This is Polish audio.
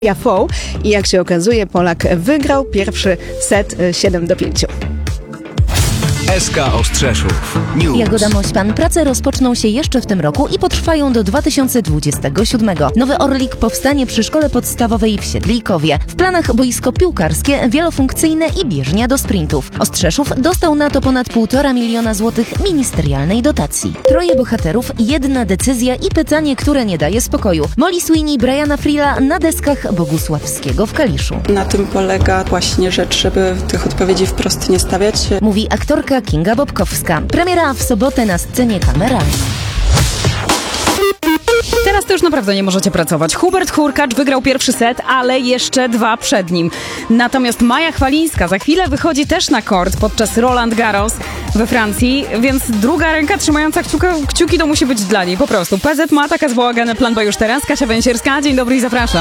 Tiafoe i jak się okazuje, Polak wygrał pierwszy set 7-5. SK Ostrzeszów News. Jagoda Mośpan. Prace rozpoczną się jeszcze w tym roku i potrwają do 2027. Nowy Orlik powstanie przy szkole podstawowej w Siedlijkowie. W planach boisko piłkarskie, wielofunkcyjne i bieżnia do sprintów. Ostrzeszów dostał na to ponad 1,5 miliona złotych ministerialnej dotacji. Troje bohaterów, jedna decyzja i pytanie, które nie daje spokoju. Molly Sweeney, Briana Frilla na deskach Bogusławskiego w Kaliszu. Na tym polega właśnie rzecz, żeby tych odpowiedzi wprost nie stawiać. Mówi aktorka Kinga Bobkowska. Premiera w sobotę na scenie kameralnej. Teraz to już naprawdę nie możecie pracować. Hubert Hurkacz wygrał pierwszy set, ale jeszcze 2 przed nim. Natomiast Maja Chwalińska za chwilę wychodzi też na kort podczas Roland Garros we Francji, więc druga ręka trzymająca kciuki to musi być dla niej po prostu. PZ ma taka zwołagany plan B już teraz. Kasia Węsierska, dzień dobry i zapraszam.